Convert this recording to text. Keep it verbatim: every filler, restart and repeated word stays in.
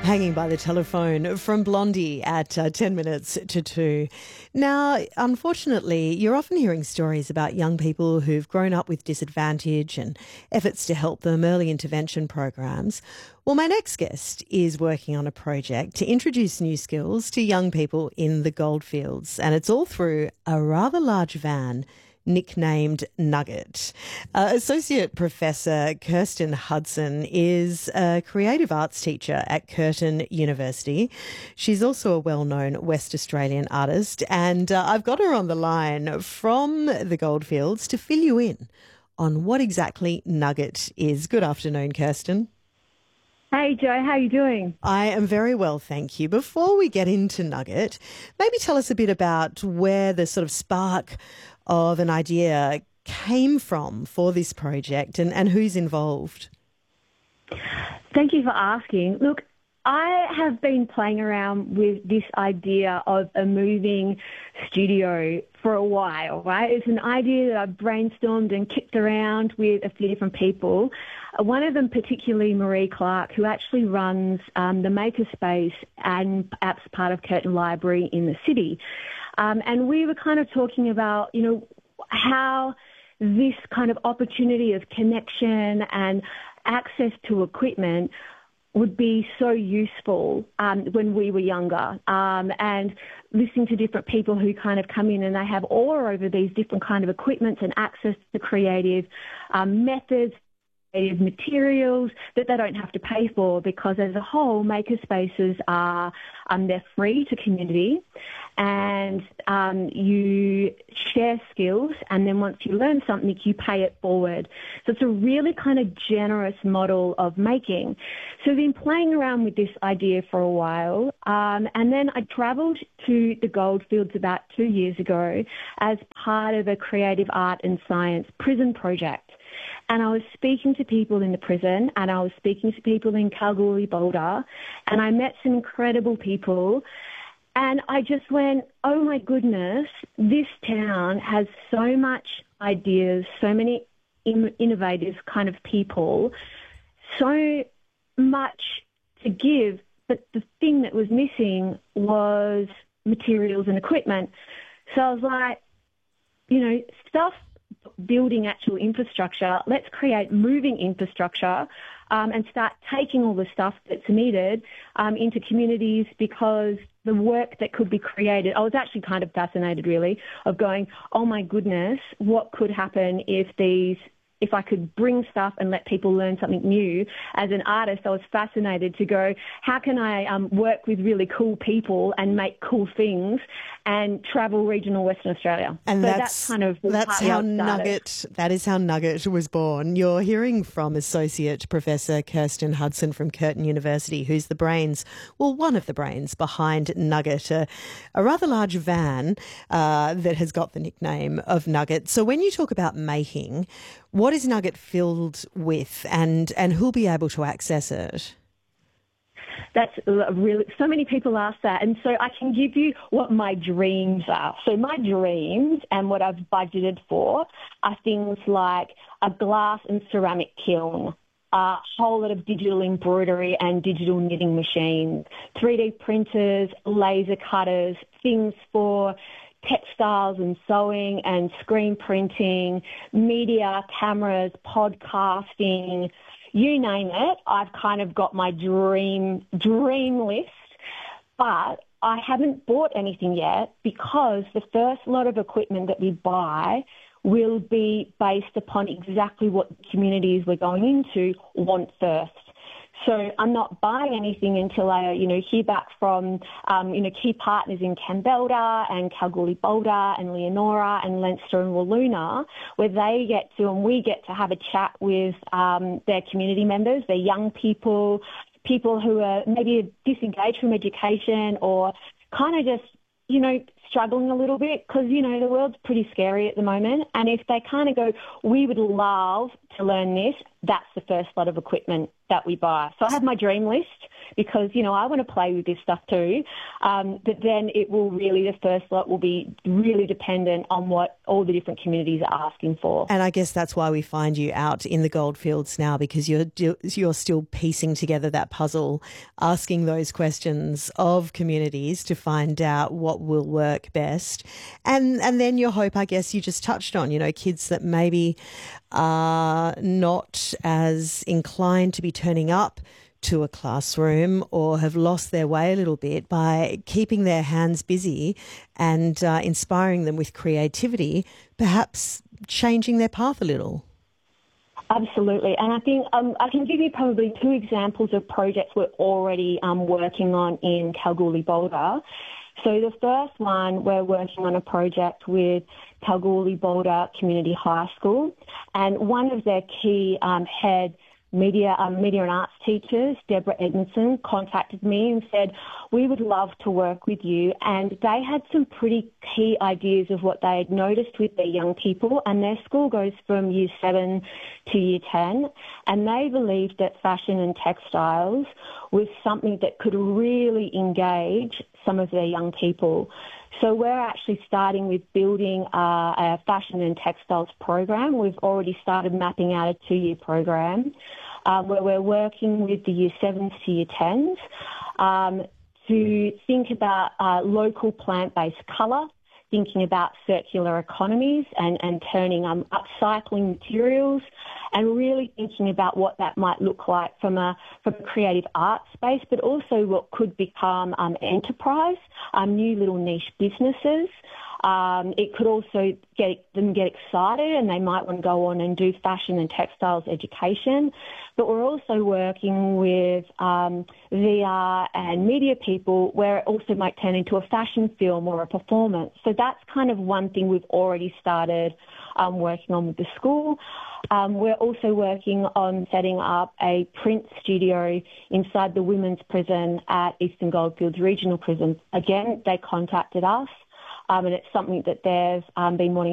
Hanging by the telephone from Blondie at uh, ten minutes to two. Now, unfortunately, you're often hearing stories about young people who've grown up with disadvantage and efforts to help them, early intervention programs. Well, my next guest is working on a project to introduce new skills to young people in the Goldfields, and it's all through a rather large van nicknamed Nugget. Uh, Associate Professor Kirsten Hudson is a creative arts teacher at Curtin University. She's also a well-known West Australian artist, and uh, I've got her on the line from the Goldfields to fill you in on what exactly Nugget is. Good afternoon, Kirsten. Hey, Jo, how are you doing? I am very well, thank you. Before we get into Nugget, maybe tell us a bit about where the sort of spark of an idea came from for this project and, and who's involved. Thank you for asking. Look, I have been playing around with this idea of a moving studio for a while, right? It's an idea that I've brainstormed and kicked around with a few different people. Uh, one of them particularly Marie Clark, who actually runs um, the Makerspace and apps part of Curtin Library in the city. Um, and we were kind of talking about, you know, how this kind of opportunity of connection and access to equipment would be so useful um, when we were younger, um, and listening to different people who kind of come in and they have awe over these different kind of equipments and access to creative um, methods, creative materials that they don't have to pay for, because as a whole, makerspaces are um, they're free to community, and um, you share skills, and then once you learn something, you pay it forward. So it's a really kind of generous model of making. So I've been playing around with this idea for a while, um, and then I travelled to the Goldfields about two years ago as part of a creative art and science prison project. And I was speaking to people in the prison, and I was speaking to people in Kalgoorlie-Boulder, and I met some incredible people. And I just went, oh my goodness, this town has so much ideas, so many in- innovative kind of people, so much to give. But the thing that was missing was materials and equipment. So I was like, you know, stuff building actual infrastructure, let's create moving infrastructure um, and start taking all the stuff that's needed um, into communities, because the work that could be created, I was actually kind of fascinated really of going, oh my goodness, what could happen if these if I could bring stuff and let people learn something new. As an artist, I was fascinated to go, how can I um, work with really cool people and make cool things and travel regional Western Australia? And so that's, that's kind of that's how Nugget, that is how Nugget was born. You're hearing from Associate Professor Kirsten Hudson from Curtin University, who's the brains, well, one of the brains behind Nugget, a, a rather large van uh, that has got the nickname of Nugget. So when you talk about making, what is Nugget filled with, and, and who'll be able to access it? That's really, so many people ask that. And so I can give you what my dreams are. So my dreams and what I've budgeted for are things like a glass and ceramic kiln, a whole lot of digital embroidery and digital knitting machines, three D printers, laser cutters, things for textiles and sewing and screen printing, media, cameras, podcasting, you name it. I've kind of got my dream dream list, but I haven't bought anything yet, because the first lot of equipment that we buy will be based upon exactly what communities we're going into want first. So I'm not buying anything until I, you know, hear back from, um, you know, key partners in Kambalda and Kalgoorlie-Boulder and Leonora and Leinster and Walloona, where they get to and we get to have a chat with um, their community members, their young people, people who are maybe disengaged from education or kind of just, you know, struggling a little bit, because, you know, the world's pretty scary at the moment. And if they kind of go, we would love to learn this, that's the first lot of equipment that we buy. So I have my dream list, because, you know, I want to play with this stuff too. Um, but then it will really, the first lot will be really dependent on what all the different communities are asking for. And I guess that's why we find you out in the goldfields now, because you're you're still piecing together that puzzle, asking those questions of communities to find out what will work best. And and then your hope, I guess you just touched on, you know, kids that maybe are not as inclined to be turning up to a classroom or have lost their way a little bit, by keeping their hands busy and uh, inspiring them with creativity, perhaps changing their path a little. Absolutely. And I think um, I can give you probably two examples of projects we're already um, working on in Kalgoorlie-Boulder. So the first one, we're working on a project with Kalgoorlie-Boulder Community High School, and one of their key um, head media um, media and arts teachers, Deborah Edmondson, contacted me and said, we would love to work with you. And they had some pretty key ideas of what they had noticed with their young people, and their school goes from year seven to year ten, and they believed that fashion and textiles was something that could really engage some of their young people. So we're actually starting with building uh, a fashion and textiles program. We've already started mapping out a two-year program um, where we're working with the year sevens to year tens um, to think about uh, local plant-based colour, thinking about circular economies and, and turning um, upcycling materials, and really thinking about what that might look like from a from a creative arts space, but also what could become um, enterprise, um, new little niche businesses. Um, it could also get them get excited, and they might want to go on and do fashion and textiles education. But we're also working with um, V R and media people where it also might turn into a fashion film or a performance. So that's kind of one thing we've already started um, working on with the school. Um, we're also working on setting up a print studio inside the women's prison at Eastern Goldfields Regional Prison. Again, they contacted us, um, and it's something that they've um, been wanting